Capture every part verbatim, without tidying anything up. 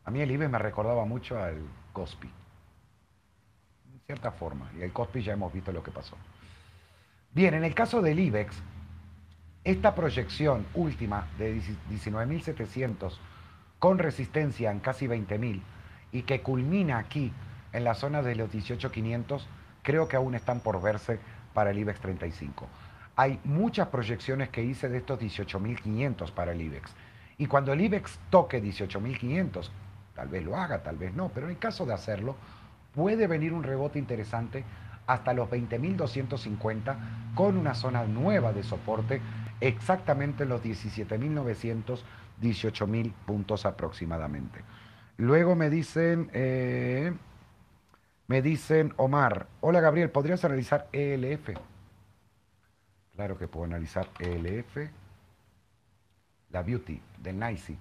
A mí el IBEX me recordaba mucho al Kospi, en cierta forma. Y el Kospi ya hemos visto lo que pasó. Bien, en el caso del IBEX, esta proyección última de diecinueve mil setecientos con resistencia en casi veinte mil y que culmina aquí en la zona de los dieciocho mil quinientos, creo que aún están por verse para el IBEX treinta y cinco. Hay muchas proyecciones que hice de estos dieciocho mil quinientos para el IBEX. Y cuando el IBEX toque dieciocho mil quinientos, tal vez lo haga, tal vez no, pero en el caso de hacerlo, puede venir un rebote interesante hasta los veinte mil doscientos cincuenta con una zona nueva de soporte exactamente en los diecisiete mil novecientos, dieciocho mil puntos aproximadamente. Luego me dicen, eh, me dicen, Omar, hola Gabriel, ¿podrías analizar E L F? Claro que puedo analizar E L F, la Beauty del NYSE.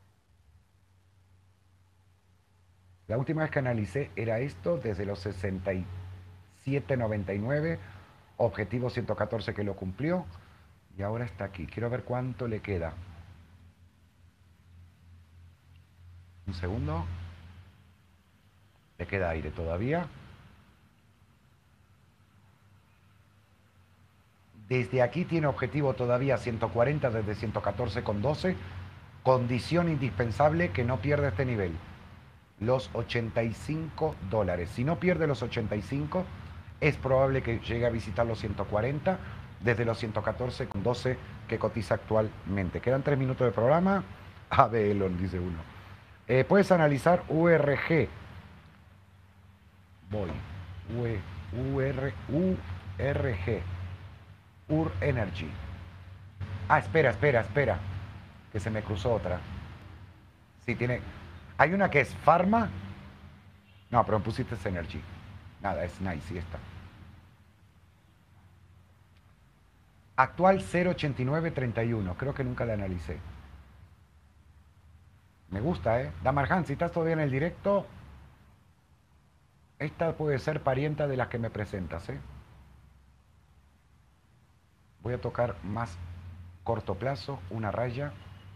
La última vez que analicé era esto desde los sesenta y siete noventa y nueve, objetivo ciento catorce que lo cumplió y ahora está aquí. Quiero ver cuánto le queda. Un segundo. Le queda aire todavía. Desde aquí tiene objetivo todavía ciento cuarenta desde ciento catorce con doce. Condición indispensable que no pierda este nivel. Los ochenta y cinco dólares. Si no pierde los ochenta y cinco, es probable que llegue a visitar los ciento cuarenta desde los ciento catorce con doce que cotiza actualmente. Quedan tres minutos de programa. A ver, Elon, dice uno. Eh, puedes analizar U R G. Voy. U R, U R G. U R Energy. Ah, espera, espera, espera. Que se me cruzó otra. Sí, tiene. Hay una que es Pharma. No, pero me pusiste Energy. Nada, es Nice, sí está. Actual cero ochenta y nueve treinta y uno. Creo que nunca la analicé. Me gusta, ¿eh? Damarhan, si estás todavía en el directo, esta puede ser parienta de las que me presentas, ¿eh? Voy a tocar más corto plazo, una raya.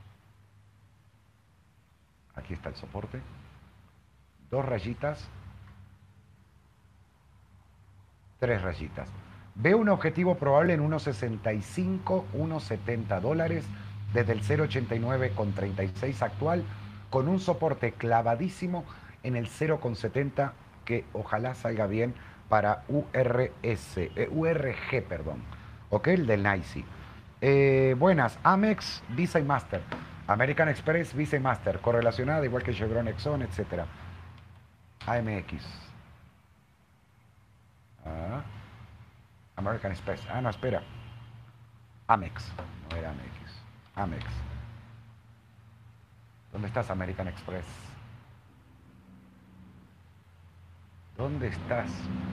Aquí está el soporte. Dos rayitas. Tres rayitas. Veo un objetivo probable en uno sesenta y cinco, uno setenta dólares desde el cero ochenta y nueve con treinta y seis actual, con un soporte clavadísimo en el cero setenta que ojalá salga bien para U R S, eh, U R G, perdón, ok, el del NYSE. Eh, buenas, Amex, Visa y Master, American Express, Visa y Master, correlacionada igual que Chevron, Exxon, etcétera. A M X. Ah. American Express. Ah, no, espera. Amex. No era Amex. Amex. ¿Dónde estás, American Express? ¿Dónde estás?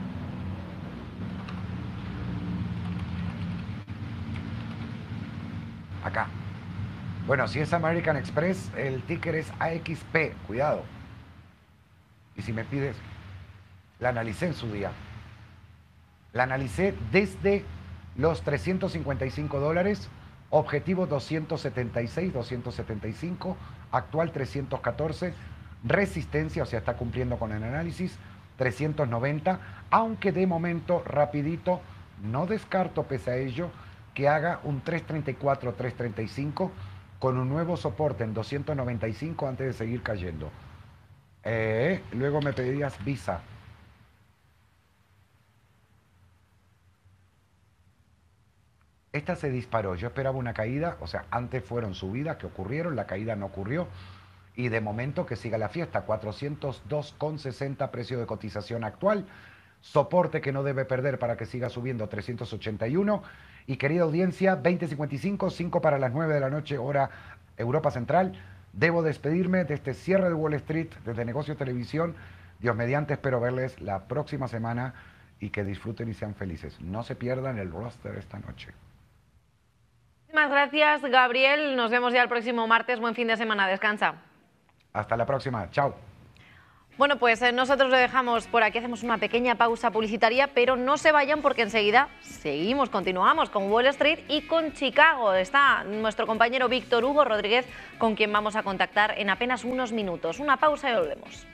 Acá. Bueno, si es American Express, el ticker es A X P. Cuidado. Y si me pides, la analicé en su día. La analicé desde los trescientos cincuenta y cinco dólares, objetivo doscientos setenta y seis, doscientos setenta y cinco, actual trescientos catorce, resistencia, o sea, está cumpliendo con el análisis, trescientos noventa, aunque de momento, rapidito, no descarto pese a ello, que haga un trescientos treinta y cuatro, trescientos treinta y cinco con un nuevo soporte en doscientos noventa y cinco antes de seguir cayendo. Eh, luego me pedirías Visa. Esta se disparó, yo esperaba una caída, o sea, antes fueron subidas que ocurrieron, la caída no ocurrió, y de momento que siga la fiesta, cuatrocientos dos con sesenta precio de cotización actual, soporte que no debe perder para que siga subiendo trescientos ochenta y uno, y querida audiencia, veinte cincuenta y cinco, cinco para las nueve de la noche, hora Europa Central, debo despedirme de este cierre de Wall Street, desde Negocio Televisión, Dios mediante, espero verles la próxima semana y que disfruten y sean felices. No se pierdan el roster esta noche. Muchísimas gracias, Gabriel. Nos vemos ya el próximo martes. Buen fin de semana. Descansa. Hasta la próxima. Chao. Bueno, pues eh, nosotros lo dejamos por aquí, hacemos una pequeña pausa publicitaria, pero no se vayan porque enseguida seguimos, continuamos con Wall Street y con Chicago. Está nuestro compañero Víctor Hugo Rodríguez, con quien vamos a contactar en apenas unos minutos. Una pausa y volvemos.